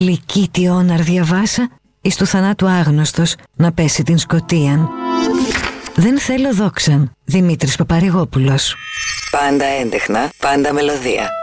Λυκίτη όναρ διαβάσα, εις του θανάτου άγνωστος να πέσει την σκοτίαν. Δεν θέλω δόξαν. Δημήτρης Παπαρηγόπουλος. Πάντα έντεχνα, πάντα μελωδία.